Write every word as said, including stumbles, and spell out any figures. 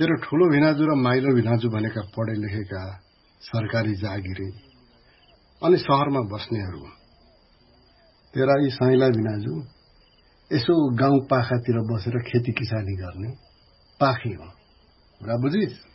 तेरो ठुलो भिनाजु र माइलो भिनाजु भनेका पढे लेखेका सरकारी जागिरे अनि शहरमा बस्नेहरू तेरा यी साइला भिनाजु यसो गाउँ पाखातिर बसेर खेती किसानी गर्ने पाखी हो। बुझिस?